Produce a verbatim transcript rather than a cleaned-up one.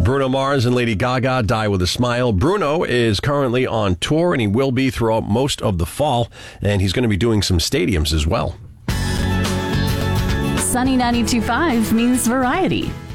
Bruno Mars and Lady Gaga, Die With a Smile. Bruno is currently on tour, and he will be throughout most of the fall, and he's going to be doing some stadiums as well. Sunny ninety-two point five means variety.